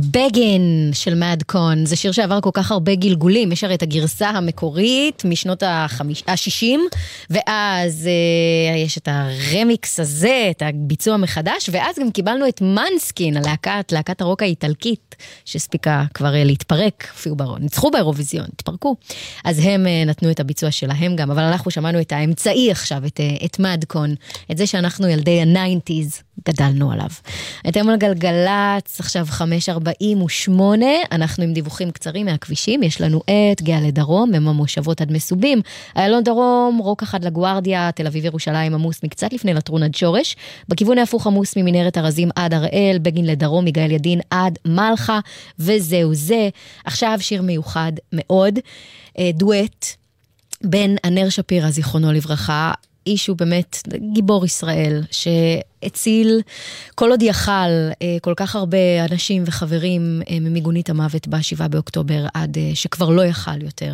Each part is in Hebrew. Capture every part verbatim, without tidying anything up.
בגין של מדקון, זה שיר שעבר כל כך הרבה גלגולים, יש הרי את הגרסה המקורית משנות ה-שישים, ואז אה, יש את הרמיקס הזה, את הביצוע מחדש, ואז גם קיבלנו את מנסקין, הלהקת, להקת הרוק האיטלקית, שהספיקה כבר אה, להתפרק, אפילו ברור, ניצחו באירוויזיון, התפרקו, אז הם אה, נתנו את הביצוע שלהם גם, אבל אנחנו שמענו את האמצעי עכשיו, את, אה, את מדקון, את זה שאנחנו ילדי ה-תשעים גדלנו עליו. אתם על גלגלץ, עכשיו חמש ארבעים ושמונה, אנחנו עם דיווחים קצרים מהכבישים, יש לנו את גאה לדרום, הם המושבות עד מסובים, איילון דרום, רוק אחד לגוארדיה, תל אביב ירושלים עמוס מקצת לפני לטרון עד שורש, בכיוון ההפוך עמוס ממנהרת הרזים עד הראל, בגין לדרום, מגאל ידין עד מלכה, וזהו זה. עכשיו שיר מיוחד מאוד, דואט, בין ענר שפירא, זיכרונו לברכה, איש הוא באמת גיבור ישראל, שהציל כל עוד יחל כל כך הרבה אנשים וחברים ממיגונית המוות בשבעה באוקטובר, עד שכבר לא יחל יותר,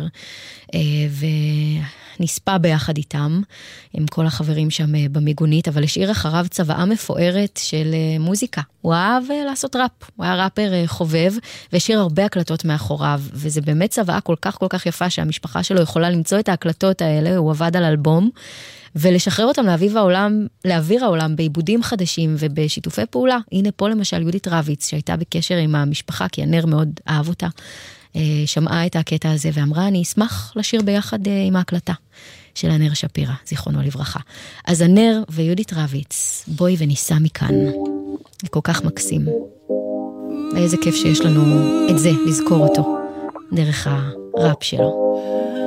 ונספה ביחד איתם, עם כל החברים שם במיגונית, אבל השאיר אחריו צוואה מפוארת של מוזיקה. הוא אהב לעשות ראפ, הוא היה ראפר חובב, והשאיר הרבה הקלטות מאחוריו, וזה באמת צוואה כל כך כל כך יפה, שהמשפחה שלו יכולה למצוא את ההקלטות האלה, הוא עבד על אלבום, ולשחרר אותם לאוויר העולם, לאוויר העולם בעיבודים חדשים ובשיתופי פעולה. הנה פה למשל יהודית רביץ, שהייתה בקשר עם המשפחה, כי ענר מאוד אהב אותה, שמעה את הקטע הזה ואמרה, אני אשמח לשיר ביחד עם ההקלטה של ענר שפירא, זיכרונו לברכה. אז ענר ויהודית רביץ, בואי וניסע מכאן. זה כל כך מקסים. ואיזה כיף שיש לנו את זה, לזכור אותו, דרך הראפ שלו.